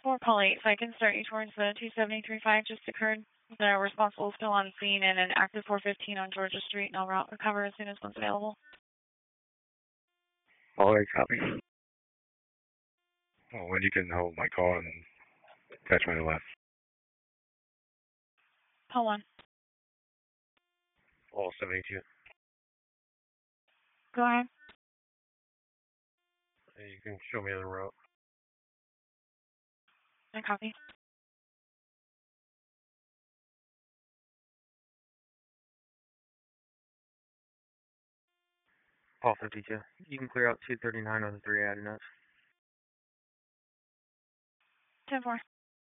4 Paul 8, if I can start you towards the 273.5 just occurred. The responsible is still on scene and an active 415 on Georgia Street, and I'll route recover as soon as one's available. All right, copy. Oh, when you can hold my call and catch my left. Paul 1. All 72. Go ahead. You can show me the route. I copy. Paul 52. You can clear out 239 with the 3 added notes. 10-4.